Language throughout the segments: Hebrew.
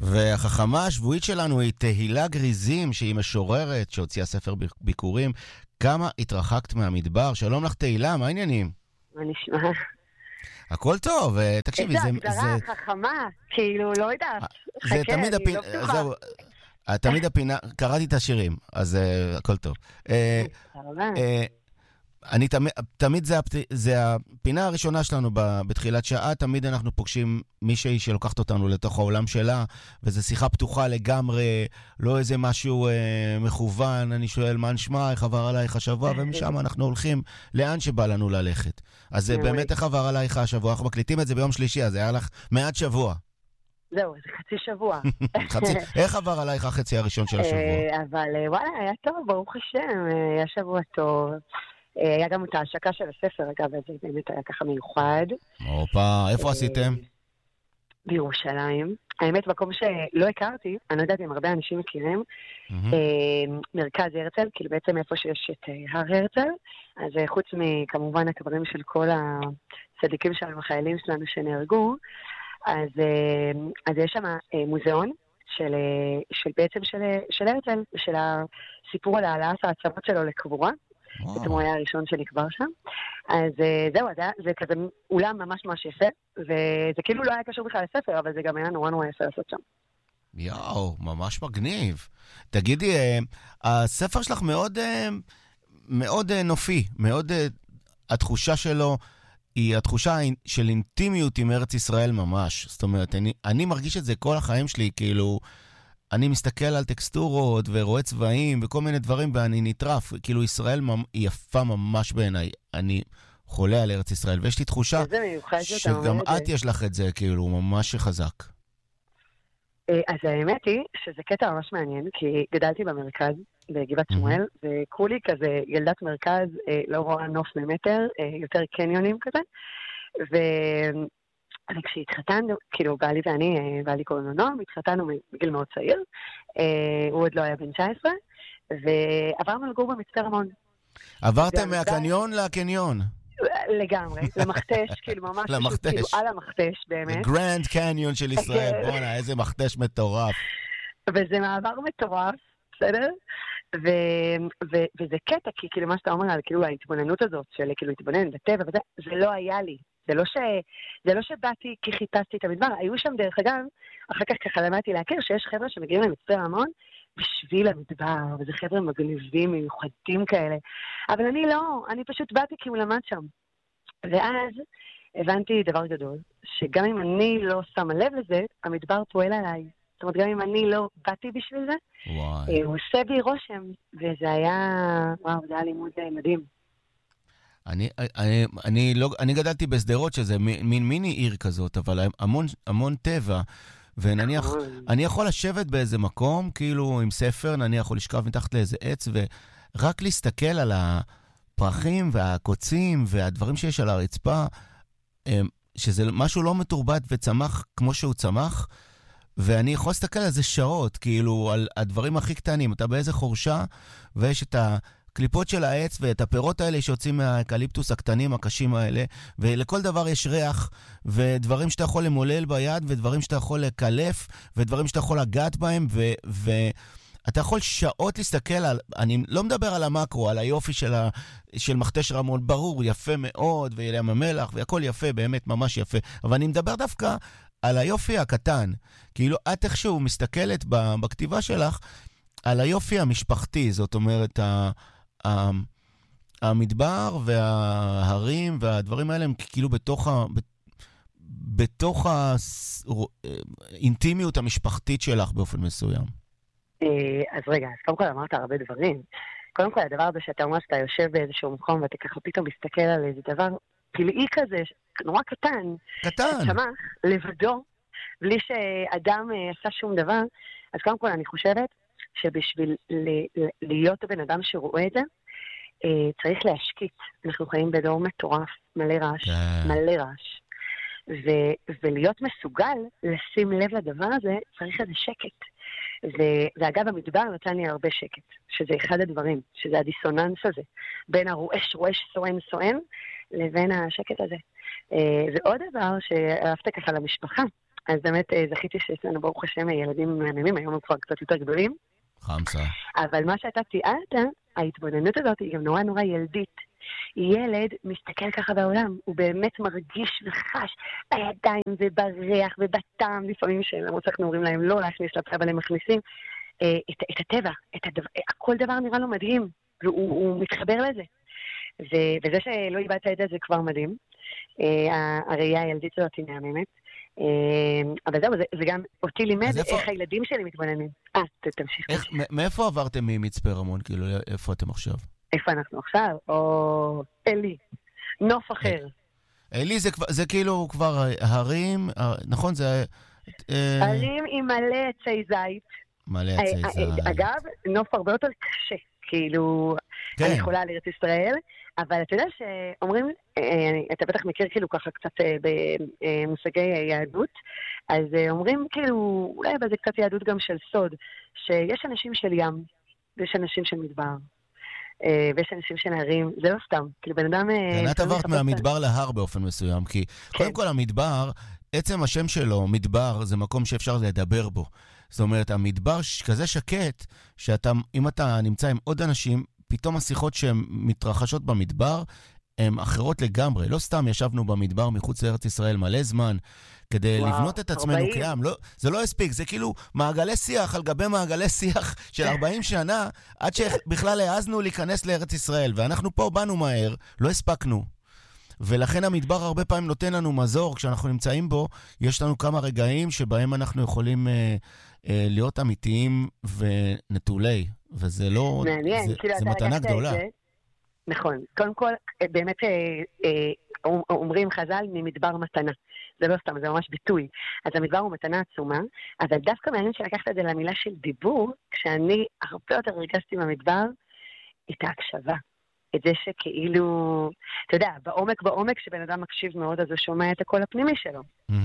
והחכמה השבועית שלנו היא תהילה גריזים, שהיא משוררת, שהוציאה ספר ביקורים. כמה התרחקת מהמדבר? שלום לך תהילה, מה העניינים? מה נשמע? הכל טוב, תקשיבי, איזה הגדרה חכמה, כאילו, לא יודעת. זה חכה, תמיד אני לא בטוחה. זהו, תמיד הפינה, קראתי את השירים, אז הכל טוב. אני תמיד זה הפינה הראשונה שלנו בתחילת שעה, תמיד אנחנו פוגשים מישהי שלוקחת אותנו לתוך העולם שלה, וזו שיחה פתוחה לגמרי, לא איזה משהו מכוון, אני שואל מה נשמע, איך עבר עלייך השבוע, ומשם אנחנו הולכים לאן שבא לנו ללכת. אז באמת איך עבר עלייך השבוע? אנחנו מקליטים את זה ביום שלישי, אז היה לך מעט שבוע. זהו, זה חצי שבוע. איך עבר עלייך החצי הראשון של השבוע? אבל וואלה, היה טוב, ברוך השם, היה שבוע טוב. היה גם את ההשקה של הספר, אגב, זה באמת היה ככה מיוחד. אופה, איפה עשיתם? בירושלים. האמת, מקום שלא הכרתי, אני לא יודעת אם הרבה אנשים מכירים, מרכז הרצל, כאילו בעצם איפה שיש את הר הרצל, אז חוץ מכמובן הקברים של כל הצדיקים שלנו, החיילים שלנו שנהרגו, אז יש שם מוזיאון בעצם של הרצל, של הסיפור על העלאת העצמות שלו לקבורה, בעצם הוא היה הראשון שנקבר שם. אז זהו, זה כזה אולם ממש ממש יפה, וזה כאילו לא היה קשור בכלל לספר, אבל זה גם היה נורא נורא יפה לעשות שם. יאו, ממש מגניב. תגידי, הספר שלך מאוד נופי, מאוד, התחושה שלו היא התחושה של אינטימיות עם ארץ ישראל ממש. זאת אומרת, אני מרגיש את זה כל החיים שלי, כאילו, אני מסתכל על טקסטורות ורואה צבעים וכל מיני דברים ואני נטרף. כאילו ישראל היא יפה ממש בעיניי. אני חולה על ארץ ישראל ויש לי תחושה שגם את יש לך את זה כאילו ממש חזק. אז האמת היא שזה קטע ממש מעניין כי גדלתי במרכז בגבעת שמואל וקראו לי כזה ילדת מרכז, לא רואה נוף ממטר, יותר קניונים כזה. וכשהתחתנו, כאילו בעלי ואני, בעלי קוראים לו נועם, התחתנו בגיל מאוד צעיר, הוא עוד לא היה בן 19, ועברנו לגור במצפה רמון. עברתם מהקניון לקניון? לגמרי, למכתש, כאילו ממש פשוט, כאילו על המכתש באמת. הגרנד קניון של ישראל, בוא'נה, איזה מכתש מטורף. וזה מעבר מטורף, בסדר? וזה קטע, כי כאילו מה שאתה אומר על כאילו ההתבוננות הזאת, של כאילו להתבונן בטבע וזה, זה לא היה לי. זה לא שבאתי כי חיפשתי את המדבר, היו שם דרך אגב, אחר כך ככה למדתי להכיר שיש חבר'ה שמגיעים למצפה רמון בשביל המדבר, וזה חבר'ה מגניבים, מיוחדים כאלה, אבל אני לא, אני פשוט באתי כי הוא למד שם. ואז הבנתי דבר גדול, שגם אם אני לא שמה לב לזה, המדבר פועל עליי. זאת אומרת, גם אם אני לא באתי בשביל זה, הוא עושה בי רושם, וזה היה, וואו, זה היה לימוד מדהים. אני גדלתי בסדרות שזה מין מיני עיר כזאת, אבל המון טבע, ונניח, אני יכול לשבת באיזה מקום, כאילו עם ספר, נניח, או לשכב מתחת לאיזה עץ, ורק להסתכל על הפרחים והקוצים והדברים שיש על הרצפה, שזה משהו לא מתורבת וצמח כמו שהוא צמח, ואני יכול להסתכל על זה שעות, כאילו, על הדברים הכי קטנים. אתה באיזה חורשה, ויש את הקליפות של העץ, ואת הפירות האלה שיוצאים מהאקליפטוס הקטנים, הקשים האלה, ולכל דבר יש ריח, ודברים שאתה יכול למולל ביד, ודברים שאתה יכול לקלף, ודברים שאתה יכול לגעת בהם, אתה יכול שעות להסתכל על, אני לא מדבר על המקרו, על היופי של מכתש רמון, ברור, יפה מאוד, וים המלח, והכל יפה, באמת ממש יפה, אבל אני מדבר דווקא על היופי הקטן, כאילו את איכשהו מסתכלת בכתיבה שלך, על היופי המשפחתי, זאת אומרת, המדבר וההרים והדברים האלה הם כאילו בתוך האינטימיות המשפחתית שלך באופן מסוים. אז רגע, אז קודם כל אמרת הרבה דברים. קודם כל הדבר הזה שאתה אומר שאתה יושב באיזשהו מקום ואתה ככה פתאום מסתכל על איזה דבר פלאי כזה, נורא קטן. שצמח לבדו, בלי שאדם עשה שום דבר. אז קודם כל אני חושבת שבשביל להיות הבן אדם שרואה את זה, צריך להשקיט. אנחנו חיים בדור מטורף, מלא רעש, מלא רעש. ולהיות מסוגל לשים לב לדבר הזה, צריך איזה שקט. ואגב, המדבר נתן לי הרבה שקט, שזה אחד הדברים, שזה הדיסוננס הזה, בין הרועש, סואן, לבין השקט הזה. ועוד דבר שאהבת ככה למשפחה, אז באמת זכיתי שיש לנו ברוך השם ילדים מהממים, היום הם כבר קצת יותר גדולים. חמסה. אבל מה שאתה תיארת, ההתבוננות הזאת היא גם נורא נורא ילדית. ילד מסתכל ככה בעולם, הוא באמת מרגיש וחש בידיים ובריח ובטעם, לפעמים שלמרות שאנחנו אומרים להם לא להכניס לפה, אבל הם מכניסים את הטבע, כל דבר נראה לו מדהים, והוא מתחבר לזה. וזה שלא איבדת את זה כבר מדהים. הראייה הילדית הזאת היא מהממת. אבל זהו, זה גם אותי לימד איך הילדים שלי מתבוננים. תמשיך. מאיפה עברתם ממצפה רמון? כאילו, איפה אתם עכשיו? איפה אנחנו עכשיו? או אלי. נוף אחר. אלי זה כאילו כבר הרים, נכון? זה... הרים עם מלא עצי זית. מלא עצי זית. אגב, נוף הרבה יותר קשה. כאילו, אני יכולה על ארץ ישראל, אבל אתה יודע שאומרים, אתה בטח מכיר כאילו ככה קצת במושגי יהדות, אז אומרים כאילו, אולי בזה קצת יהדות גם של סוד, שיש אנשים של ים, ויש אנשים של מדבר, ויש אנשים של הרים, זה לא סתם, כאילו בן אדם... כן, את עברת מהמדבר להר באופן מסוים, כי קודם כל המדבר, עצם השם שלו, מדבר, זה מקום שאפשר לדבר בו. זאת אומרת, המדבר כזה שקט, אם אתה נמצא עם עוד אנשים, פתאום השיחות שהן מתרחשות במדבר, הן אחרות לגמרי. לא סתם ישבנו במדבר מחוץ לארץ ישראל מלא זמן, כדי לבנות את עצמנו כעם. זה לא הספיק, זה כאילו מעגלי שיח על גבי מעגלי שיח של 40 שנה, עד שבכלל העזנו להיכנס לארץ ישראל. ואנחנו פה באנו מהר, לא הספקנו. ולכן המדבר הרבה פעמים נותן לנו מזור, כשאנחנו נמצאים בו, יש לנו כמה רגעים שבהם אנחנו יכולים להיות אמיתיים ונטולי, וזה לא... מעניין, זה מתנה גדולה. נכון. קודם כל, באמת אומרים חז"ל ממדבר מתנה. זה לא סתם, זה ממש ביטוי. אז המדבר הוא מתנה עצומה, אבל דווקא מעניין שלקחת את זה למילה של דיבור, כשאני הרבה יותר הרגשתי במדבר, את ההקשבה. את זה שכאילו, אתה יודע, בעומק שבן אדם מקשיב מאוד, אז הוא שומע את הקול הפנימי שלו.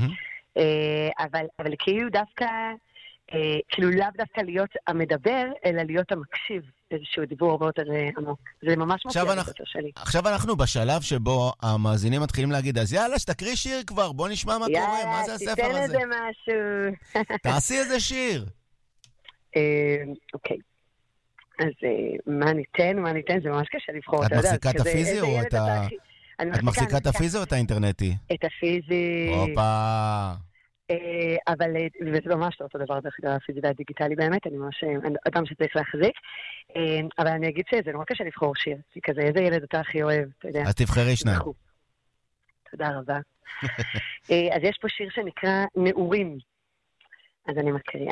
אבל כאילו דווקא, כאילו לאו דווקא להיות המדבר, אלא להיות המקשיב, איזשהו דיבור הרבה יותר עמוק. זה ממש מופיע בקוטר שלי. עכשיו אנחנו בשלב שבו המאזינים מתחילים להגיד, אז יאללה, שתקריא שיר כבר, בוא נשמע מה קורה, מה זה הספר הזה? יאללה, תיתן איזה משהו. תעשי איזה שיר. אוקיי. אז מה ניתן? זה ממש קשה לבחור. את מחזיקה את הפיזי או את ה... את מחזיקה את הפיזי או את האינטרנטי? את הפיזי. הופה. אבל זה ממש לא אותו דבר, דרך כלל הפיזי והדיגיטלי באמת, אני ממש אדם שצריך להחזיק. אבל אני אגיד שזה נורא קשה לבחור שיר. כזה, איזה ילד אתה הכי אוהב, אתה יודע. אז תבחרי שניים. תודה רבה. אז יש פה שיר שנקרא נעורים. אז אני מקריאה.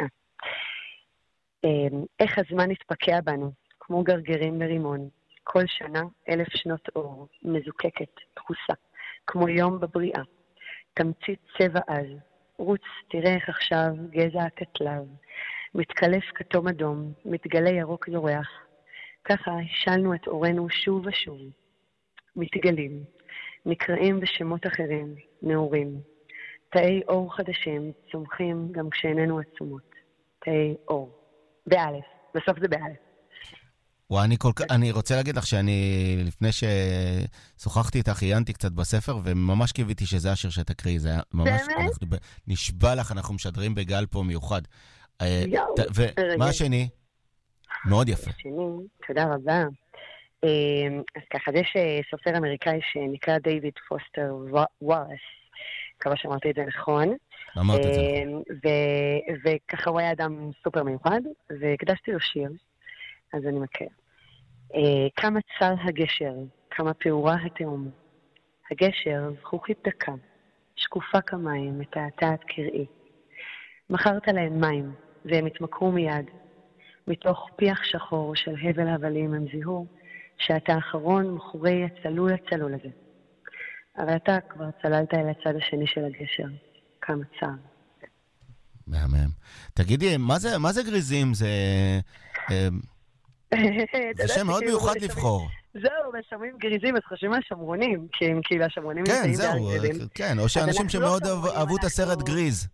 איך הזמן התפקע בנו, כמו גרגרים ברימון, כל שנה 1000 שנות אור, מזוקקת, דחוסה, כמו יום בבריאה, תמצית צבע אז, רוץ, תראה איך עכשיו גזע הקטלב, מתקלף כתום אדום, מתגלה ירוק זורח, ככה השלנו את אורנו שוב ושוב, מתגלים, נקראים בשמות אחרים, נעורים, תאי אור חדשים, צומחים גם כשאיננו עצומות, תאי אור. באלף, בסוף זה באלף. אני רוצה להגיד לך שאני, לפני ששוחחתי איתך, עיינתי קצת בספר, וממש קיוויתי שזה השיר שתקריא, זה היה ממש, נשבע לך, אנחנו משדרים בגל פה מיוחד. ומה השני? מאוד יפה. תודה רבה. אז ככה, יש סופר אמריקאי שנקרא דיוויד פוסטר וואלס, מקווה שאמרתי את זה נכון. אמרת את זה. וככה הוא היה אדם סופר מיוחד, והקדשתי לו שיר, אז אני מכיר. כמה צר הגשר, כמה פעורה התאום. הגשר, זכוכית דקה, שקופה כמים, מתעתעת קראי. מכרת להם מים, והם התמכרו מיד. מתוך פיח שחור של הבל הבלים הם זיהו, שאתה האחרון מחורי הצלול הזה. אבל אתה כבר צללת אל הצד השני של הגשר. כמה צער. מהמם. תגידי, מה זה גריזים? זה שם מאוד מיוחד לבחור. זהו, ושומעים גריזים, אז חושבים על שמרונים, כי הם כאילו השמרונים כן, זהו, כן, או שאנשים שמאוד אהבו את הסרט גריז.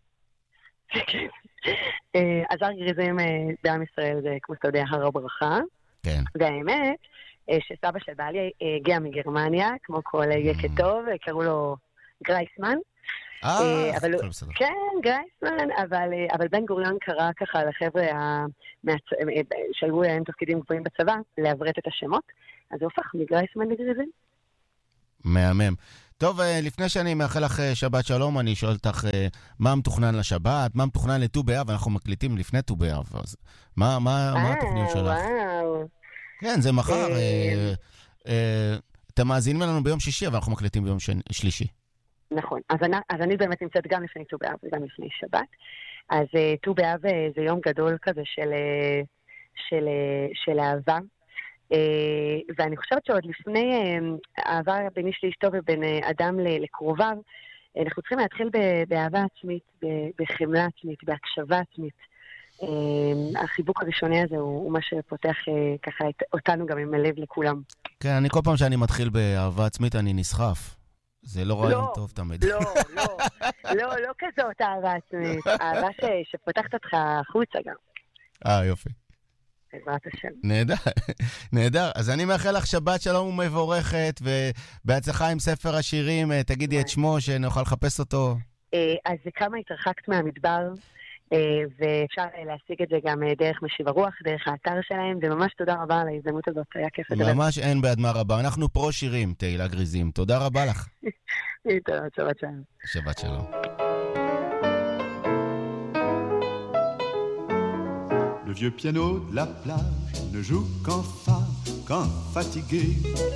אז הר גריזים בעם ישראל זה, כמו שאתה יודע, הר הברכה. כן. והאמת, שסבא של בעלי הגיע מגרמניה, כמו כל יקה טוב, קראו לו גרייסמן, כן, גרייסמן, אבל בן גוריון קרא ככה לחבר'ה שהיו להם תפקידים גבוהים בצבא, לעברת את השמות, אז זה הופך מגרייסמן לגריזים. מהמם. טוב, לפני שאני מאחל לך שבת שלום, אני שואל אותך מה מתוכנן לשבת, מה מתוכנן לט"ו באב, אנחנו מקליטים לפני ט"ו באב, אז מה התוכניות שלך? וואו. כן, זה מחר. אתם מאזינים לנו ביום שישי, אבל אנחנו מקליטים ביום שלישי. נכון, אז אני באמת נמצאת גם לפני ט"ו באב וגם לפני שבת. אז ט"ו באב זה יום גדול כזה של אהבה. ואני חושבת שעוד לפני אהבה בין איש לאשתו ובין אדם לקרוביו, אנחנו צריכים להתחיל באהבה עצמית, בחמלה עצמית, בהקשבה עצמית. החיבוק הראשוני הזה הוא מה שפותח ככה אותנו גם עם הלב לכולם. כן, אני כל פעם שאני מתחיל באהבה עצמית אני נסחף. זה לא רעיון טוב תמיד. לא כזאת אהבה עצמית. אהבה שפותחת אותך החוצה גם. יופי. בעזרת השם. נהדר. אז אני מאחל לך שבת שלום ומבורכת, ובהצלחה עם ספר השירים, תגידי את שמו שנוכל לחפש אותו. אז כמה התרחקת מהמדבר, ואפשר להשיג את זה גם דרך משיב הרוח, דרך האתר שלהם, וממש תודה רבה על ההזדמנות הזאת, היה כיף לדבר. ממש אין באדמה רבה, אנחנו פרו שירים, תהילה גריזים. תודה רבה לך. תודה, שבת שלום. שבת שלום. Le vieux piano de la plage ne joue qu'en fa, qu'en fatigué.